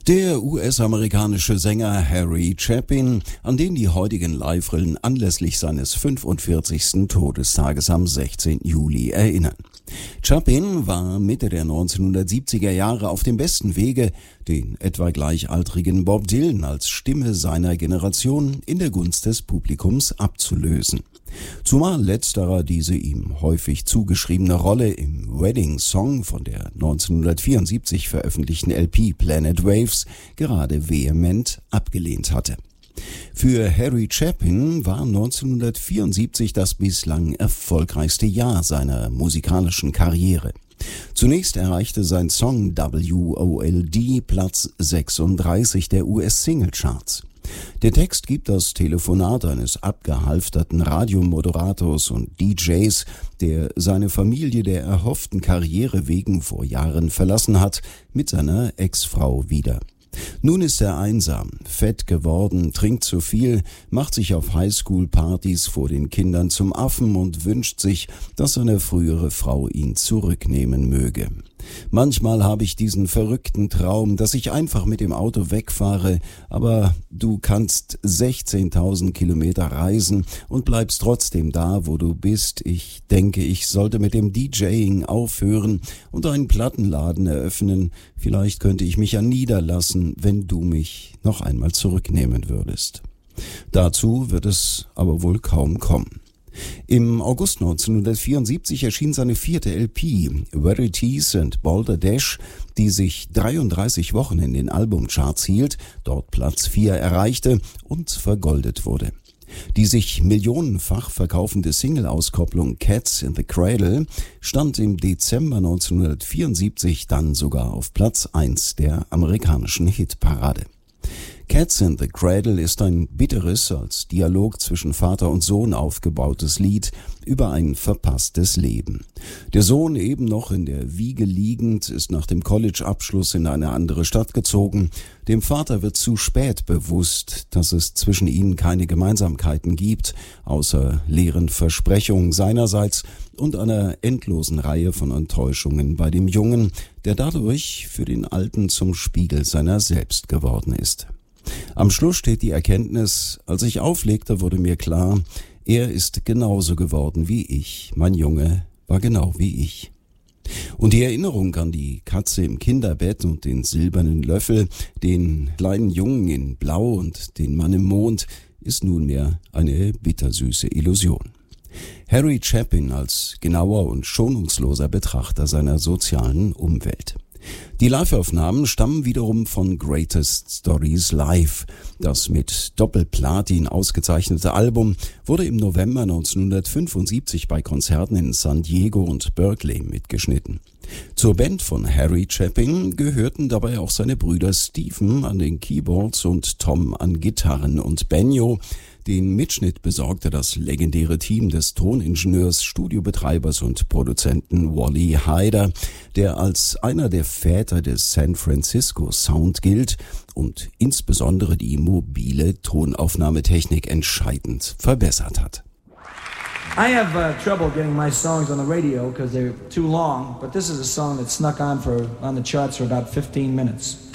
Der US-amerikanische Sänger Harry Chapin, an den die heutigen Live-Rillen anlässlich seines 45. Todestages am 16. Juli erinnern. Chapin war Mitte der 1970er Jahre auf dem besten Wege, den etwa gleichaltrigen Bob Dylan als Stimme seiner Generation in der Gunst des Publikums abzulösen. Zumal letzterer diese ihm häufig zugeschriebene Rolle im Wedding Song von der 1974 veröffentlichten LP Planet Waves gerade vehement abgelehnt hatte. Für Harry Chapin war 1974 das bislang erfolgreichste Jahr seiner musikalischen Karriere. Zunächst erreichte sein Song WOLD Platz 36 der US-Singlecharts. Der Text gibt das Telefonat eines abgehalfterten Radiomoderators und DJs, der seine Familie der erhofften Karriere wegen vor Jahren verlassen hat, mit seiner Ex-Frau wieder. Nun ist er einsam, fett geworden, trinkt zu viel, macht sich auf Highschool-Partys vor den Kindern zum Affen und wünscht sich, dass seine frühere Frau ihn zurücknehmen möge. Manchmal habe ich diesen verrückten Traum, dass ich einfach mit dem Auto wegfahre, aber du kannst 16.000 Kilometer reisen und bleibst trotzdem da, wo du bist. Ich denke, ich sollte mit dem DJing aufhören und einen Plattenladen eröffnen. Vielleicht könnte ich mich ja niederlassen, wenn du mich noch einmal zurücknehmen würdest. Dazu wird es aber wohl kaum kommen. Im August 1974 erschien seine 4. LP, Verities and Boulder Dash, die sich 33 Wochen in den Albumcharts hielt, dort Platz 4 erreichte und vergoldet wurde. Die sich millionenfach verkaufende Single-Auskopplung Cats in the Cradle stand im Dezember 1974 dann sogar auf Platz 1 der amerikanischen Hitparade. Cats in the Cradle ist ein bitteres, als Dialog zwischen Vater und Sohn aufgebautes Lied über ein verpasstes Leben. Der Sohn, eben noch in der Wiege liegend, ist nach dem College-Abschluss in eine andere Stadt gezogen. Dem Vater wird zu spät bewusst, dass es zwischen ihnen keine Gemeinsamkeiten gibt, außer leeren Versprechungen seinerseits und einer endlosen Reihe von Enttäuschungen bei dem Jungen, der dadurch für den Alten zum Spiegel seiner selbst geworden ist. Am Schluss steht die Erkenntnis: Als ich auflegte, wurde mir klar, er ist genauso geworden wie ich. Mein Junge war genau wie ich. Und die Erinnerung an die Katze im Kinderbett und den silbernen Löffel, den kleinen Jungen in Blau und den Mann im Mond ist nunmehr eine bittersüße Illusion. Harry Chapin als genauer und schonungsloser Betrachter seiner sozialen Umwelt. Die Live-Aufnahmen stammen wiederum von Greatest Stories Live. Das mit Doppelplatin ausgezeichnete Album wurde im November 1975 bei Konzerten in San Diego und Berkeley mitgeschnitten. Zur Band von Harry Chapin gehörten dabei auch seine Brüder Stephen an den Keyboards und Tom an Gitarren und Benjo. Den Mitschnitt besorgte das legendäre Team des Toningenieurs, Studiobetreibers und Produzenten Wally Heider, der als einer der Väter des San Francisco Sound gilt und insbesondere die mobile Tonaufnahmetechnik entscheidend verbessert hat. I have trouble getting my songs on the radio because they're too long, but this is a song that snuck on the charts for about 15 minutes.